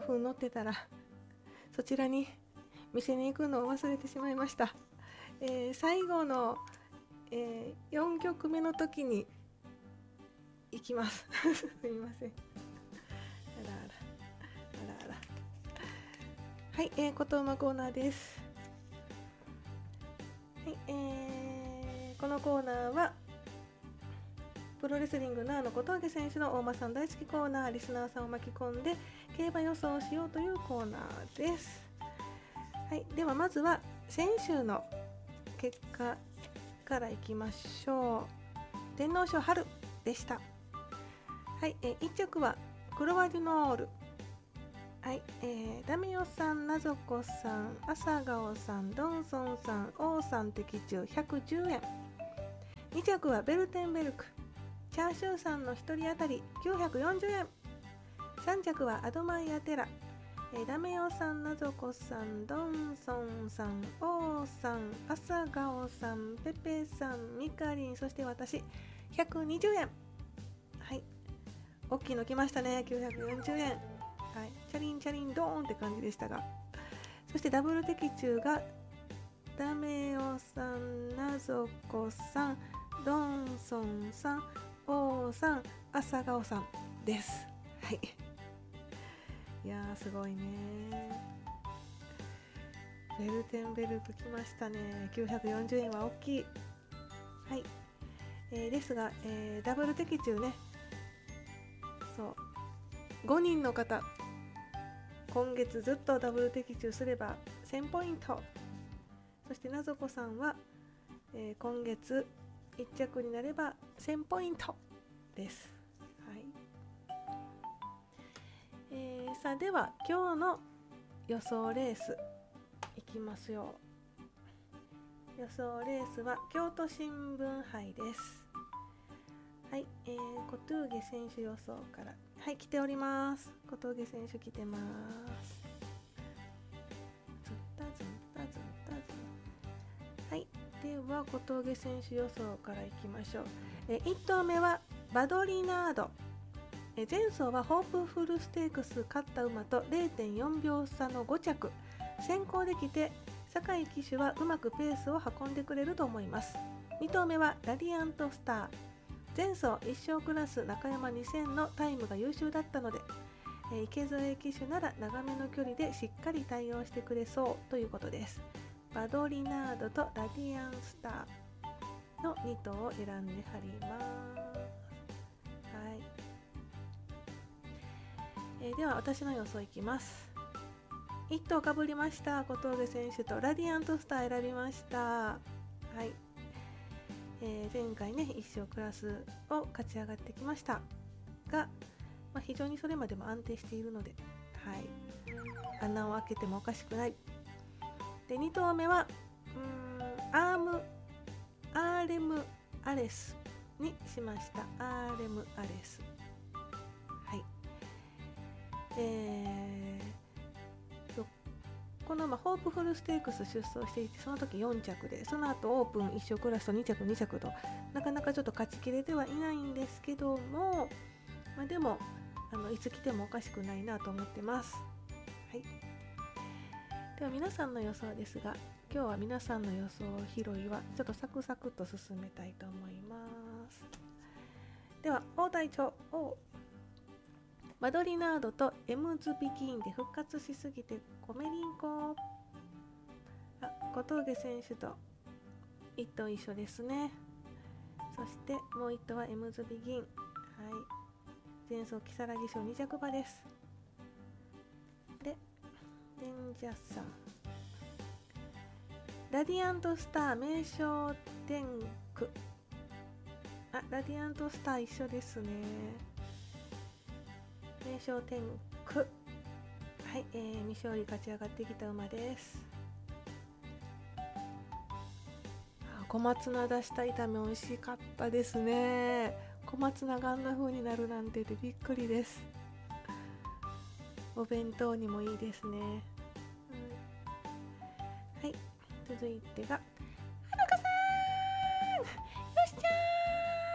分乗ってたらそちらに店に行くのを忘れてしまいました。最後の、4曲目の時に行きますすみません。あらあらあらあら。はい、ことのコーナーです。はい、このコーナーはプロレスリングの小峠選手の大間さん大好きコーナー、リスナーさんを巻き込んで競馬予想をしようというコーナーです。はい、ではまずは先週の結果からいきましょう。天皇賞春でした。はい、1着はクロワデュノール。はい、ダメヨさん、ナゾコさん、朝顔さん、ドンソンさん、王さん的中110円。2着はベルテンベルク、チャーシューさんの1人当たり940円。3着はアドマイアテラ、ダメヨさん、ナゾコさん、ドンソンさん、王さん、朝顔さん、ペペさん、ミカリン、そして私120円。はい、大きいの来ましたね、940円。はい、チャリンチャリンドーンって感じでしたが、そしてダブル的中がダメオさん、ナゾコさん、ドンソンさん、王さん、朝顔さんです。はい、いやーすごいね。ベルテンベルク来ましたね。940円は大きい。はい、ですが、ダブル的中ね、そう5人の方、今月ずっとダブル的中すれば1000ポイント。そしてなぞこさんは、今月1着になれば1000ポイントです。はい、さあでは今日の予想レースいきますよ。予想レースは京都新聞杯です。はい、小峠選手予想からはい来ております。小峠選手来てます。ずったずったずったずった。はい、では小峠選手予想からいきましょう。1頭目はバドリナード。前走はホープフルステークス勝った馬と 0.4 秒差の5着、先行できて酒井騎手はうまくペースを運んでくれると思います。2頭目はラディアントスター。前走一勝クラス中山2000のタイムが優秀だったので、池添騎手なら長めの距離でしっかり対応してくれそうということです。バドリナードとラディアンスターの2頭を選んで貼ります。はい、では私の予想いきます。1頭かぶりました。小峠選手とラディアントスター選びました。はい、前回ね一勝クラスを勝ち上がってきましたが、非常にそれまでも安定しているので、はい、穴を開けてもおかしくない。で2頭目はアーレムアレスにしました。アーレムアレス。はい、このホープフルステークス出走していて、その時4着で、その後オープン1勝クラスと2着2着となかなかちょっと勝ちきれてはいないんですけども、でもいつ来てもおかしくないなと思ってます。はい、では皆さんの予想ですが、今日は皆さんの予想拾いはちょっとサクサクっと進めたいと思います。では大隊長、マドリナードとエムズビキーンで復活しすぎてコメリンコ。小峠選手と1頭一緒ですね。そしてもう1頭はエムズビギン。はい、前走木更木賞2着馬です。でデンジャーさん、ラディアントスター名称天区。ラディアントスター一緒ですね。名称天区。はい、未勝利勝ち上がってきた馬です。小松菜出した炒め美味しかったですね。小松菜があんな風になるなんてでびっくりです。お弁当にもいいですね。はい、続いてが